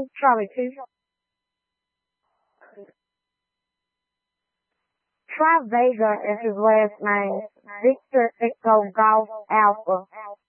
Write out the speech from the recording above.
Charlie 2. Try Vega is his last name. Victor Echo Golf Alpha.